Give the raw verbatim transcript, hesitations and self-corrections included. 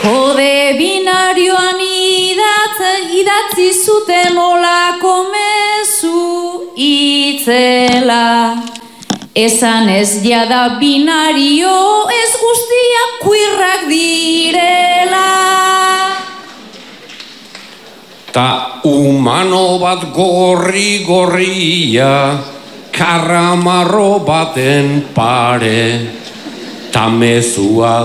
Kode binarioan idatze, idatzi zuten olako mezu itzela. Esan ez jada binario, ez guztiak kuirrak direla. Ta humano bat gorri-gorria, karramarro baten pare, ta mezua